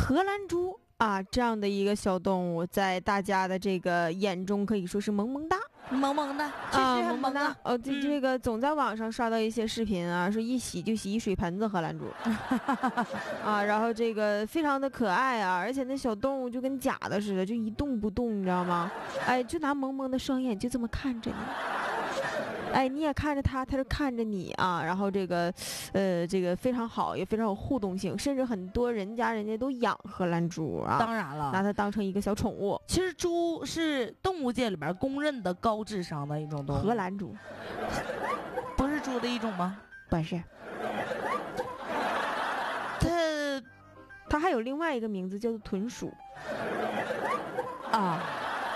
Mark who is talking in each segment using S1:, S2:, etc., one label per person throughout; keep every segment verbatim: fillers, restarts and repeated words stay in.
S1: 荷兰猪啊，这样的一个小动物，在大家的这个眼中可以说是萌萌哒，
S2: 萌萌的，确
S1: 啊，
S2: 实很
S1: 萌萌哒。哦，这、
S2: 嗯、
S1: 这个总在网上刷到一些视频啊，说一洗就洗一水盆子荷兰猪，啊，然后这个非常的可爱啊，而且那小动物就跟假的似的，就一动不动，你知道吗？哎，就拿萌萌的双眼就这么看着你。哎，你也看着他，他就看着你啊，然后这个，呃，这个非常好，也非常有互动性，甚至很多人家人家都养荷兰猪啊，
S2: 当然了，
S1: 拿它当成一个小宠物。
S2: 其实猪是动物界里边公认的高智商的一种动物。
S1: 荷兰猪
S2: 不是猪的一种吗？
S1: 不是，
S2: 它
S1: 它还有另外一个名字叫做豚鼠
S2: 啊。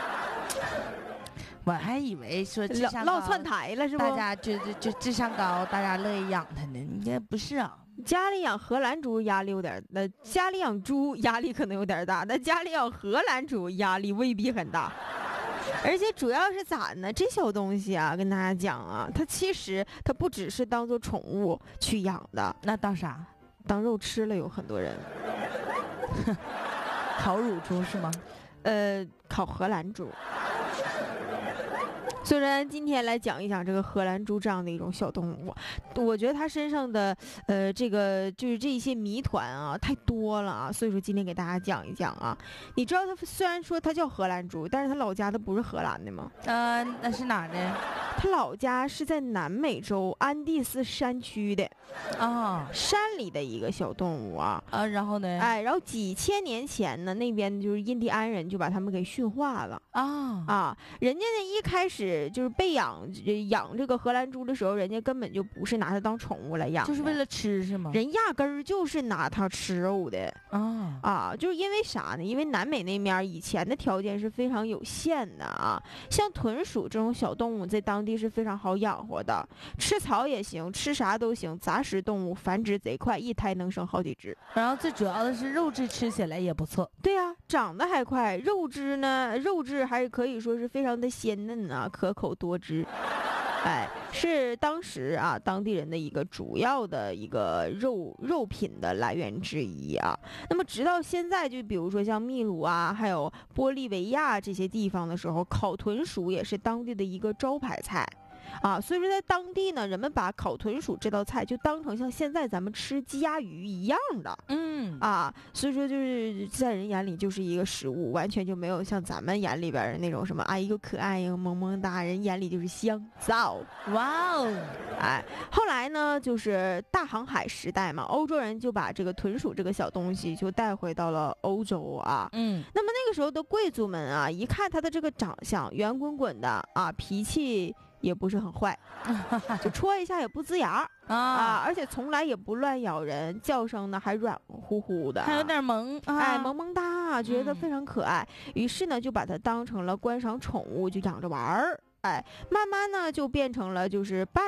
S2: 我还以为说智商高
S1: 落窜台了是不？
S2: 大家就就就智商高，大家乐意养它呢。应该不是啊。
S1: 家里养荷兰猪压力有点，那家里养猪压力可能有点大，但家里养荷兰猪压力未必很大。而且主要是咋呢？这小东西啊，跟大家讲啊，它其实它不只是当做宠物去养的，
S2: 那当啥？
S1: 当肉吃了有很多人。
S2: 烤乳猪是吗？
S1: 呃，烤荷兰猪。虽然今天来讲一讲这个荷兰猪这样的一种小动物，我觉得它身上的呃这个就是这一些谜团啊太多了啊，所以说今天给大家讲一讲啊。你知道它虽然说它叫荷兰猪，但是它老家它不是荷兰的吗？
S2: 呃，那是哪儿的？
S1: 它老家是在南美洲安第斯山区的
S2: 啊，
S1: 山里的一个小动物啊。
S2: 啊，然后呢？
S1: 哎，然后几千年前呢，那边就是印第安人就把他们给驯化了
S2: 啊
S1: 啊，人家呢一开始就是备养养这个荷兰猪的时候，人家根本就不是拿它当宠物来养，
S2: 就是为了吃是吗？
S1: 人压根儿就是拿它吃肉的
S2: 啊
S1: 啊！就是因为啥呢？因为南美那面以前的条件是非常有限的啊，像豚鼠这种小动物在当地是非常好养活的，吃草也行，吃啥都行，杂食动物繁殖贼快，一胎能生好几只。
S2: 然后最主要的是肉质吃起来也不错。
S1: 对呀、啊，长得还快，肉质呢，肉质还可以说是非常的鲜嫩啊，可口多汁。哎，是当时啊当地人的一个主要的一个肉肉品的来源之一啊。那么直到现在，就比如说像秘鲁啊，还有玻利维亚这些地方的时候，烤豚鼠也是当地的一个招牌菜。啊，所以说在当地呢，人们把烤豚鼠这道菜就当成像现在咱们吃鸡鸭鱼一样的，
S2: 嗯
S1: 啊，所以说就是在人眼里就是一个食物，完全就没有像咱们眼里边的那种什么哎又可爱又萌萌哒，人眼里就是香皂。
S2: 哇哦，
S1: 哎，后来呢，就是大航海时代嘛，欧洲人就把这个豚鼠这个小东西就带回到了欧洲啊。
S2: 嗯，
S1: 那么那个时候的贵族们啊，一看他的这个长相圆滚滚的啊，脾气也不是很坏，就戳一下也不呲牙啊, 啊，而且从来也不乱咬人，叫声呢还软乎乎的，
S2: 还有点萌，啊、
S1: 哎，萌萌哒啊，觉得非常可爱。嗯、于是呢，就把它当成了观赏宠物，就养着玩儿。哎，慢慢呢就变成了就是伴